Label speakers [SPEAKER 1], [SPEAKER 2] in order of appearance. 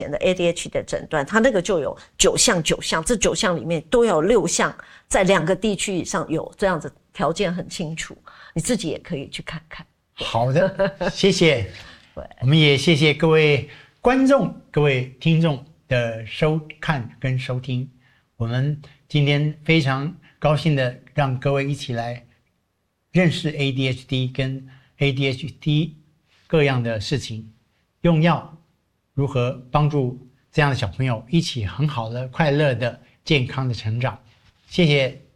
[SPEAKER 1] 的 ADHD 的诊断，它那个就有9项，这9项里面都有6项在2个地区以上有这样子，条件很清楚，你自己也可以去看看。
[SPEAKER 2] 好的，谢谢。我们也谢谢各位观众、各位听众的收看跟收听。我们今天非常高兴的让各位一起来认识 ADHD 跟 ADHD 各样的事情，用药如何帮助这样的小朋友一起很好的、快乐的、健康的成长。谢谢